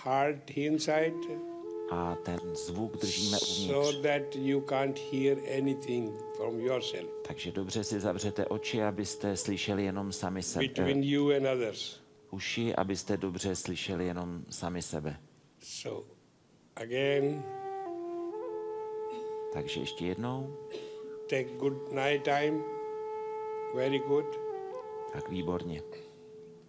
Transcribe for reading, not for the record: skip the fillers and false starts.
heart inside, a ten zvuk držíme so uvnitř. that you can't hear anything from yourself, Takže dobře si zavřete oči, abyste slyšeli jenom sami sebe. between you and others. Uši, abyste dobře slyšeli jenom sami sebe. So, again, Takže ještě jednou. take good night time. Very good. Tak výborně.